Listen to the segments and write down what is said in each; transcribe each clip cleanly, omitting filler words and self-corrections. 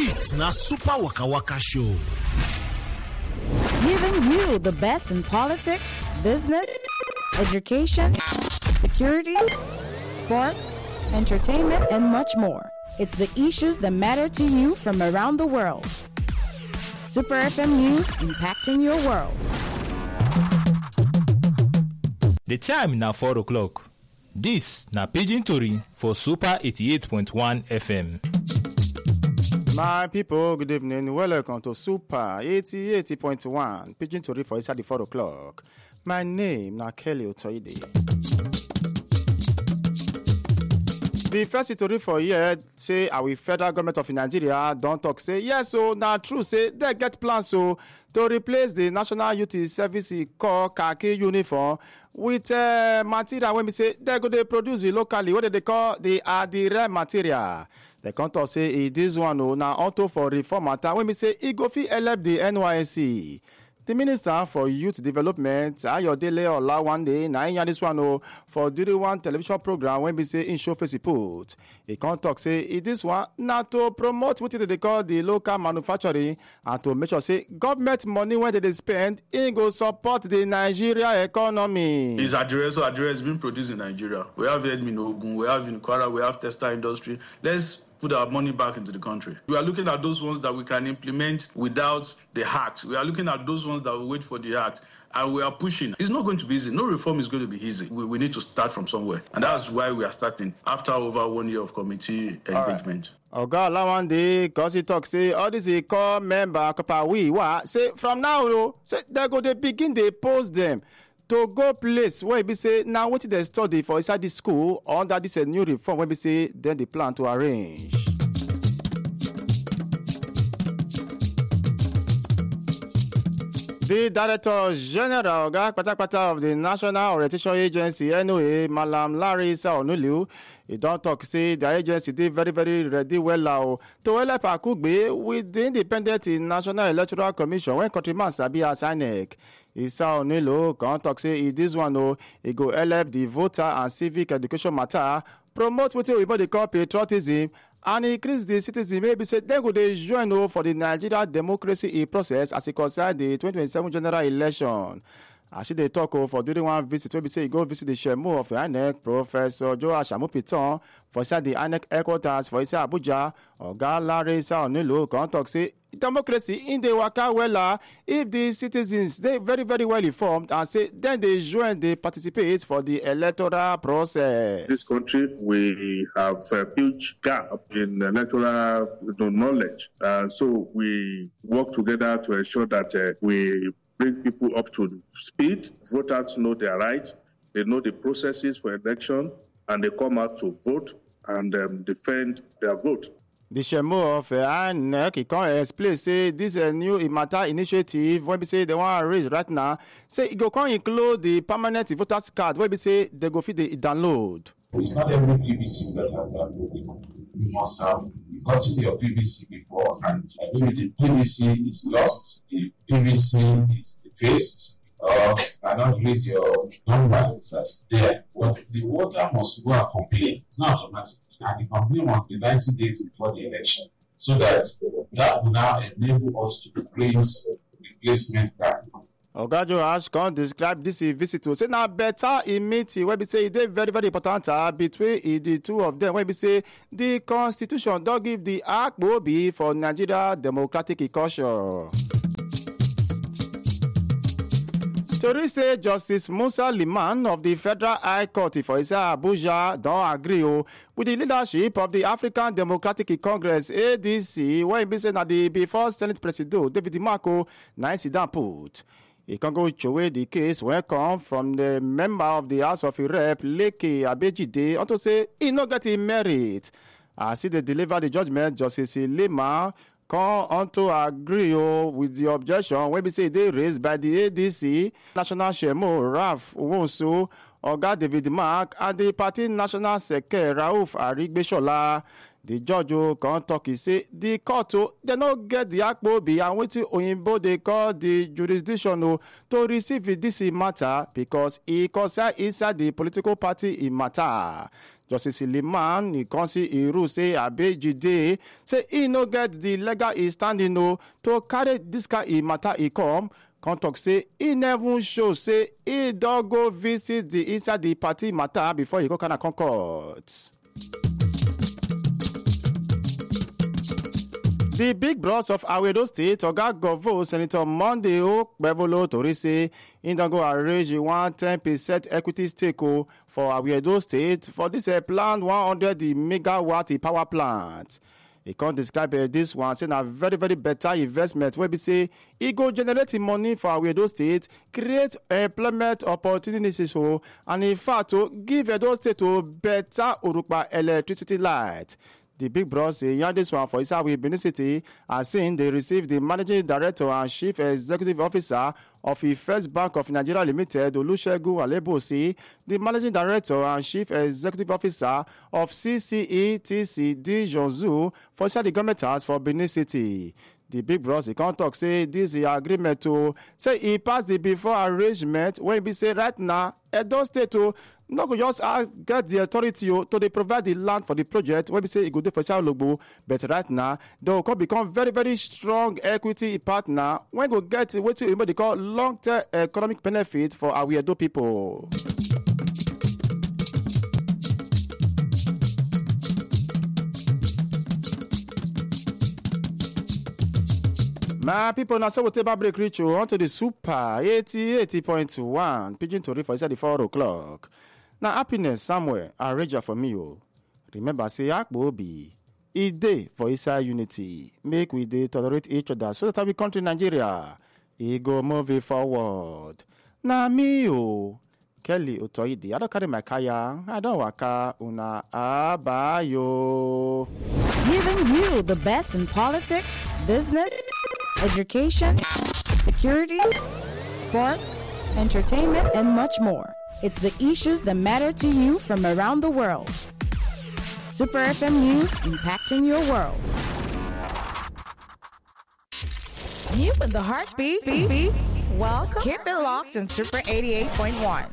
This na Super Waka Waka Show. Giving you the best in politics, business, education, security, sports, entertainment, and much more. It's the issues that matter to you from around the world. Super FM News, impacting your world. The time na 4 o'clock. This na Pidgin Tori for Super 88.1 FM. My people, good evening. Welcome to Super 80.1 Pidgin Tori for inside the 4 o'clock. My name na Kelly Otoide. The first story for here say our federal government of Nigeria don't talk say yes so now true say they get plans so to replace the National Youth Service Corps khaki uniform with material when we say they go they produce it locally what they call the rare material. The contour say this one now auto for reform matter when we say it go fit help the NYSC. The Minister for Youth Development, Ayodele Olawande, na in this one for during one television program when we say in show face put. He can't talk say this one now to promote what they call the local manufacturing and to make sure say government money when they spend it go support the Nigeria economy. His address being produced in Nigeria. We have Edmin Ogun, we have in Kwara, we have textile industry. Let's put our money back into the country. We are looking at those ones that we can implement without the act. We are looking at those ones that will wait for the act. And we are pushing. It's not going to be easy. No reform is going to be easy. We need to start from somewhere. And that's why we are starting after over 1 year of committee engagement. Oga Olawande, cause he talk say all this core member say from now say they go they begin they post them to go place where we say now what they study for inside the school under this new reform when we say then they plan to arrange. The Director General of the National Orientation Agency, NOA, Malam Larissa Onulu, he don't talk say the agency did very, very ready well to help Akugbe with the Independent National Electoral Commission when countryman Sabi as INEC. Isa Onilo can't talk say this one he go help the voter and civic education matter, promote what they call patriotism, and increase the citizen maybe say they go they join for the Nigeria democracy process as it concerns the 2027 general election. As they talk for during one visit, we say go visit the Shemu of INEC, Professor Joe Ashamu Piton, for inside the INEC headquarters for inside Abuja, Oga Larissa Onilo can't talk say democracy in the waka well if the citizens they very very well informed and say then they join they participate for the electoral process. This country we have a huge gap in electoral knowledge, so we work together to ensure that we bring people up to speed. Voters know their rights, they know the processes for election, and they come out to vote and defend their vote. The Shemo of INEC, he can explain, say this is a new matter initiative, when we say they want to raise right now, say it go can include the permanent voters card, when we say they go fit the download. It's not every PVC that have downloaded. You must have gotten your PVC before, and maybe the PVC is lost, the PVC is defaced, or cannot read your number that's there. But the voter must go and complain. It's not automatic. And the complaint must be 90 days before the election, so that will now enable us to create replacement card. Ogajo Ash can describe this visit to say now better in meeting where we say they very very important between the two of them. When we say the constitution don't give the act will be for Nigeria democratic culture. Tori say Justice Musa Liman of the Federal High Court for Abuja don't agree with the leadership of the African Democratic Congress ADC when he said that the before Senate President David Marco nice down put. He can go away the case when come from the member of the House of Rep Leke Abejide unto say he not getting merit. As he deliver the judgment, Justice Lima come on to agree with the objection when we say they raised by the ADC, National Shemo, Ralph Wonsu, Oga David Mark, and the party National Secretary Rauf Arigbeshola. The judge come talk, he say the court they no get the akpobi and wetin oyinbo dey call the jurisdiction to receive this matter because e concern inside the political party in matter. Justice Liman, he come see a rule say Abejide say he no get the legal standing to carry this kind of matter he come talk say he never show say he don go visit the inside the party matter before he go kind of court. The big boss of Awedo State, Oga Govo, Senator Monday Bevolo Tori say he don go arrange 110% equity stake for Awedo State for this planned 100 megawatt power plant. He can't describe this one, saying a very, very better investment where we say he go generate money for Awedo State, create employment opportunities, and in fact, give Edo State better Urukpa electricity light. The big bros say this one for Isawi Benin City are saying they received the managing director and chief executive officer of the First Bank of Nigeria Limited, Olusegun Alebosi, the managing director and chief executive officer of CCETC, D. Jonzu, for the government house for Benin City. The big bros, he can't talk, say this is agreement to say he passed the before arrangement when we say right now, Edo State to not just get the authority to they provide the land for the project when we say it go do for Lobo, but right now they will become very, very strong equity partner when we get what they call long-term economic benefit for our Edo people. My people, now so we take a break reach on to the Super 80.1 Pigeon Tori for inside the 4 o'clock. Now happiness somewhere arrange for me. Remember say Akbobi, e day for inside unity. Make we dey tolerate each other so that we country Nigeria e go move forward. Na me Kelly Otoidi, I don't carry my kaya, I don't waka una abayo. Giving you the best in politics, business, education, security, sports, entertainment, and much more. It's the issues that matter to you from around the world. Super FM News, impacting your world. You with the heartbeat. Welcome. Keep it locked in Super 88.1.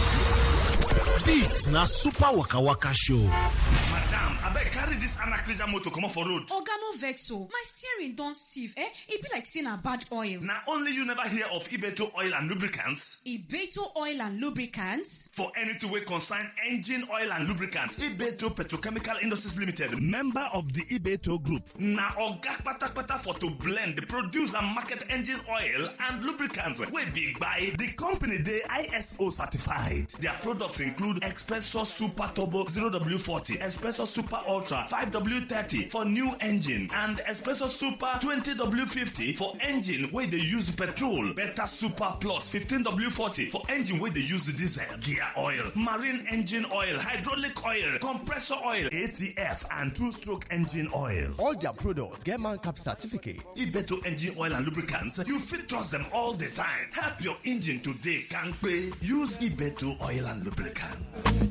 This na Super Waka Waka Show. Madam, I beg carry this Anakrija motor come off for road. Oga no vex o. My steering don stiff. It be like saying a bad oil. Now only you never hear of Ibeto Oil and Lubricants. Ibeto Oil and Lubricants? For anything we concern engine oil and lubricants. Ibeto Petrochemical Industries Limited, member of the Ibeto Group. Now Oga Pata for to blend, produce and market engine oil and lubricants. We big by the company they ISO certified. Their products include Espresso Super Turbo 0W40, Espresso Super Ultra 5W30 for new engine, and Espresso Super 20W50 for engine where they use petrol. Beta Super Plus 15W40 for engine where they use diesel, gear oil, marine engine oil, hydraulic oil, compressor oil, ATF, and 2-stroke engine oil. All their products get man cap certificate. Ibeto engine oil and lubricants, you fit trust them all the time. Help your engine today, can't pay. Use Ibeto oil and lubricants.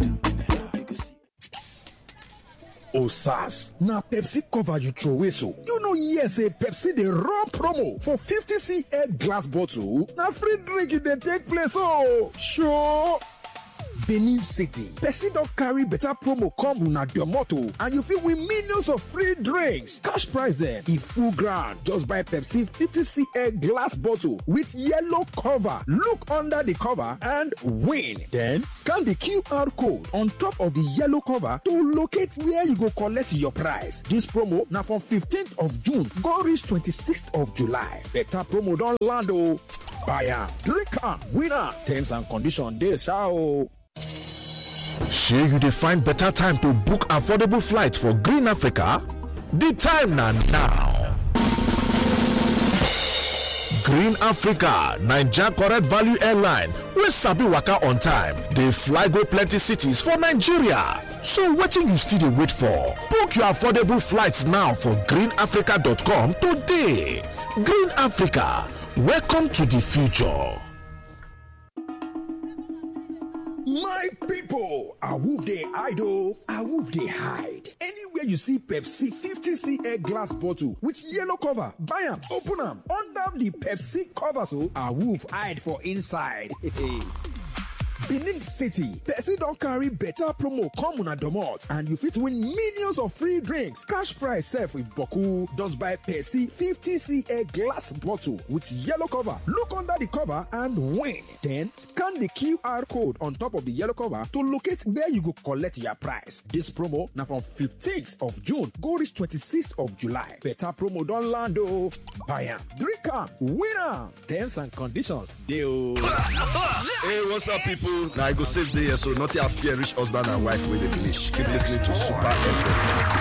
Oh, SAS, now Pepsi cover you throw away so. You know, yes, a Pepsi the raw promo for 50cl glass bottle. Now free drink they take place, oh. Sure. Benin City. Pepsi don't carry better promo come una your motto, and you feel win millions of free drinks. Cash prize then. If full ground, just buy Pepsi 50cl glass bottle with yellow cover. Look under the cover and win. Then scan the QR code on top of the yellow cover to locate where you go collect your prize. This promo now from 15th of June go reach 26th of July. Better promo don't land oh. Buy am, drink am, win am. Terms and conditions dey sha. Sure you dey find better time to book affordable flights for Green Africa? The time na now. Green Africa, Naija correct value airline, wey sabi waka on time. Dey fly go plenty cities for Nigeria. So wetin you still dey wait for? Book your affordable flights now for greenafrica.com today. Green Africa, welcome to the future. My people, Awoof dey hide o. Awoof dey hide. Anywhere you see Pepsi 50cl glass bottle with yellow cover, buy am, open am, under the Pepsi cover so Awoof hide for inside. Benin City, Pepsi don carry better promo come una domot and you fit win millions of free drinks. Cash prize sef with boku. Just buy Pepsi 50cl glass bottle with yellow cover. Look under the cover and win. Then scan the QR code on top of the yellow cover to locate where you go collect your prize. This promo na from 15th of June go reach 26th of July. Better promo don land o. Buy am, drink am, win am. Terms and conditions dey o. Hey, what's up, people? Now I go save the year, so not your fear rich husband and wife with the finish. Keep listening to Super FM.